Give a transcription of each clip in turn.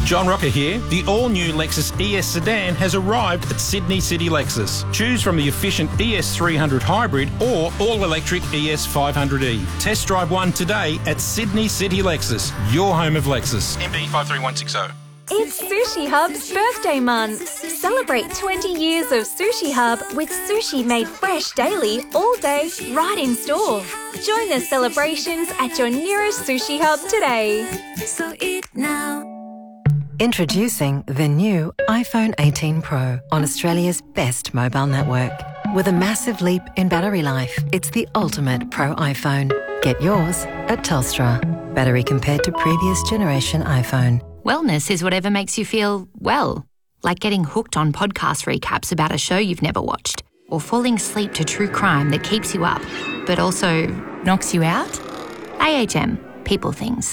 John Rocker here. The all-new Lexus ES sedan has arrived at Sydney City Lexus. Choose from the efficient ES300 hybrid or all-electric ES500e. Test drive one today at Sydney City Lexus, your home of Lexus. MP 53160. It's Sushi Hub's birthday month. Celebrate 20 years of Sushi Hub with sushi made fresh daily, all day, right in store. Join the celebrations at your nearest Sushi Hub today. So eat now. Introducing the new iPhone 18 Pro on Australia's best mobile network. With a massive leap in battery life, it's the ultimate Pro iPhone. Get yours at Telstra. Battery compared to previous generation iPhone. Wellness is whatever makes you feel well, like getting hooked on podcast recaps about a show you've never watched, or falling asleep to true crime that keeps you up, but also knocks you out. AHM. People things.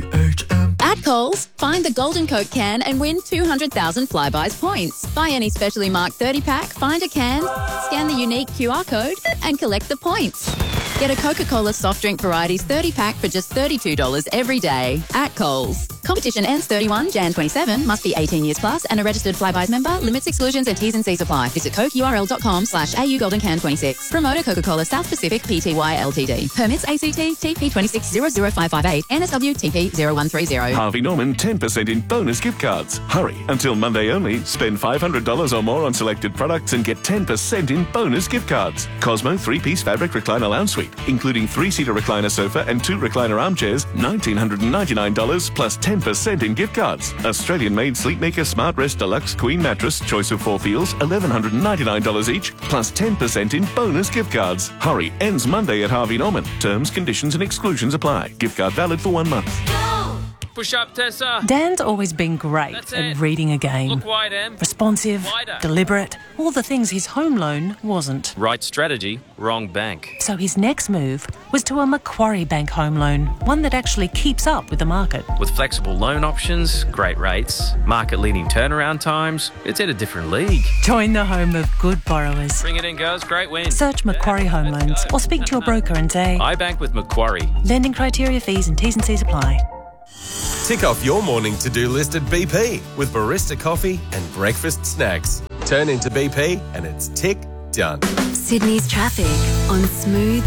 At Coles, find the Golden Coke can and win 200,000 Flybuys points. Buy any specially marked 30-pack, find a can, scan the unique QR code and collect the points. Get a Coca-Cola soft drink varieties 30-pack for just $32 every day at Coles. Competition ends 31 Jan 27. Must be 18 years plus and a registered Flybuys member. Limits, exclusions and T's and C's apply. Visit cokeurl.com/AU Golden Can 26. Promoter Coca-Cola South Pacific Pty Ltd. Permits ACT TP 2600558 NSW TP 0130. Harvey Norman 10% in bonus gift cards. Hurry, until Monday only. Spend $500 or more on selected products and get 10% in bonus gift cards. Cosmo 3-piece fabric recliner lounge suite, including 3-seater recliner sofa and 2 recliner armchairs, $1,999 plus 10% in gift cards. Australian-made Sleepmaker Smart Rest Deluxe Queen Mattress, choice of 4 feels, $1,199 each, plus 10% in bonus gift cards. Hurry, ends Monday at Harvey Norman. Terms, conditions and exclusions apply. Gift card valid for 1 month. Push up, Tessa. Dan's always been great at reading a game. Look wide, Em. Responsive, Wider. deliberate, all the things his home loan wasn't. Right strategy, wrong bank. So his next move was to a Macquarie Bank home loan, one that actually keeps up with the market. With flexible loan options, great rates, market-leading turnaround times, it's in a different league. Join the home of good borrowers. Bring it in, girls. Great win. Search Macquarie Home Loans or speak to your broker and say, I bank with Macquarie. lending criteria, fees and T's and C's apply. Tick off your morning to-do list at BP with barista coffee and breakfast snacks. Turn into BP and it's tick done. Sydney's traffic on Smooth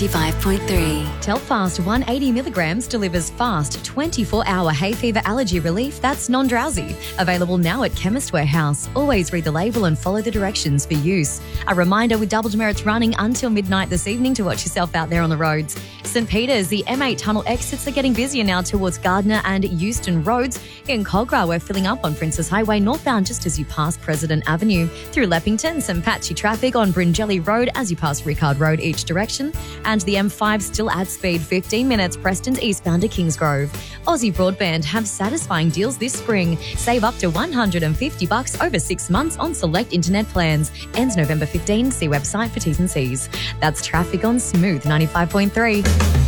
95.3. Telfast 180 milligrams delivers fast 24-hour hay fever allergy relief that's non-drowsy. Available now at Chemist Warehouse. Always read the label and follow the directions for use. A reminder with double demerits running until midnight this evening to watch yourself out there on the roads. St Peters, the M8 tunnel exits are getting busier now towards Gardner and Euston Roads. In Cogra, we're filling up on Princess Highway northbound just as you pass President Avenue. Through Leppington, some patchy traffic on Bringelly Road as you pass Rickard Road each direction. And the M5 still at speed 15 minutes Preston's eastbound to Kingsgrove. Aussie Broadband have satisfying deals this spring. Save up to $150 over 6 months on select internet plans. Ends November 15. See website for T's and C's. That's traffic on Smooth 95.3.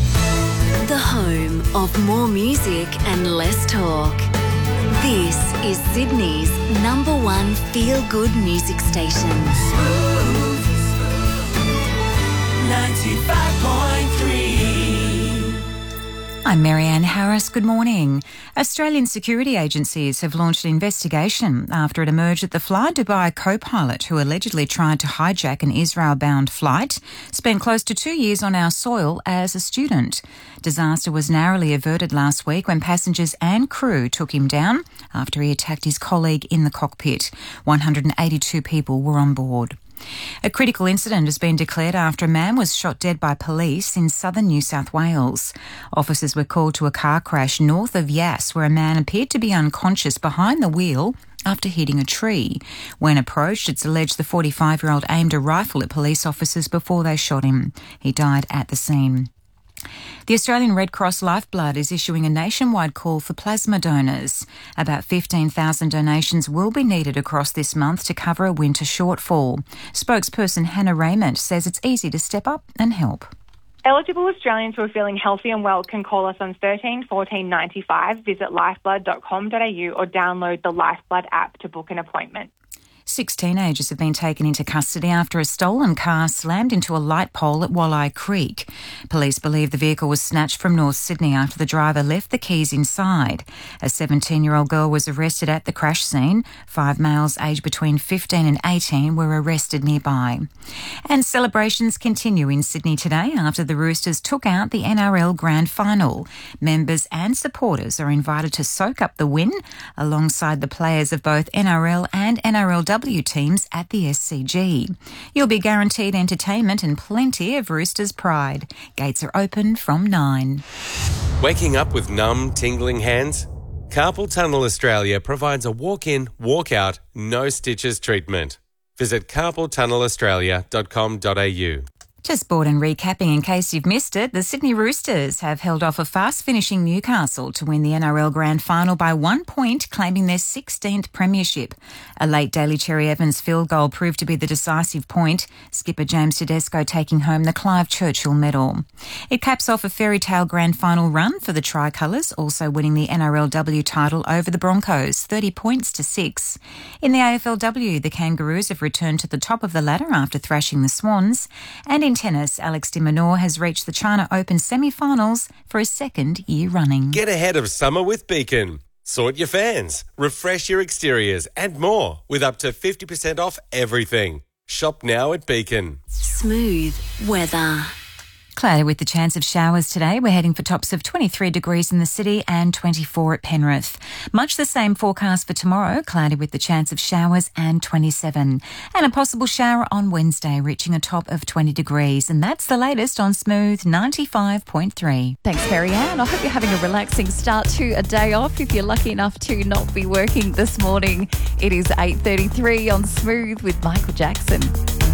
The home of more music and less talk. This is Sydney's #1 feel-good music station. 95.3. I'm Marianne Harris. Good morning. Australian security agencies have launched an investigation after it emerged that the Fly Dubai co-pilot who allegedly tried to hijack an Israel-bound flight spent close to 2 years on our soil as a student. Disaster was narrowly averted last week when passengers and crew took him down after he attacked his colleague in the cockpit. 182 people were on board. A critical incident has been declared after a man was shot dead by police in southern New South Wales. Officers were called to a car crash north of Yass where a man appeared to be unconscious behind the wheel after hitting a tree. When approached, it's alleged the 45-year-old aimed a rifle at police officers before they shot him. He died at the scene. The Australian Red Cross Lifeblood is issuing a nationwide call for plasma donors. About 15,000 donations will be needed across this month to cover a winter shortfall. Spokesperson Hannah Raymond says it's easy to step up and help. Eligible Australians who are feeling healthy and well can call us on 13 14 95, visit lifeblood.com.au or download the Lifeblood app to book an appointment. 6 teenagers have been taken into custody after a stolen car slammed into a light pole at Walleye Creek. Police believe the vehicle was snatched from North Sydney after the driver left the keys inside. A 17-year-old girl was arrested at the crash scene. 5 males aged between 15 and 18 were arrested nearby. And celebrations continue in Sydney today after the Roosters took out the NRL Grand Final. Members and supporters are invited to soak up the win alongside the players of both NRL and NRLW teams at the SCG. You'll be guaranteed entertainment and plenty of Roosters pride. Gates are open from 9. Waking up with numb, tingling hands? Carpal Tunnel Australia provides a walk-in, walk-out, no stitches treatment. Visit carpaltunnelaustralia.com.au. To sport and recapping in case you've missed it, the Sydney Roosters have held off a fast-finishing Newcastle to win the NRL Grand Final by 1 point, claiming their 16th premiership. A late Daly Cherry Evans field goal proved to be the decisive point, skipper James Tedesco taking home the Clive Churchill medal. It caps off a fairy tale Grand Final run for the Tricolours, also winning the NRLW title over the Broncos, 30 points to 6. In the AFLW, the Kangaroos have returned to the top of the ladder after thrashing the Swans, and in tennis, Alex de Minaur has reached the China Open semi-finals for a second year running. Get ahead of summer with Beacon. Sort your fans, refresh your exteriors and more with up to 50% off everything. Shop now at Beacon. Smooth weather. Cloudy with the chance of showers today. We're heading for tops of 23 degrees in the city and 24 at Penrith. Much the same forecast for tomorrow, cloudy with the chance of showers and 27. And a possible shower on Wednesday, reaching a top of 20 degrees. And that's the latest on Smooth 95.3. Thanks, Marianne. I hope you're having a relaxing start to a day off. If you're lucky enough to not be working this morning, it is 8:33 on Smooth with Michael Jackson.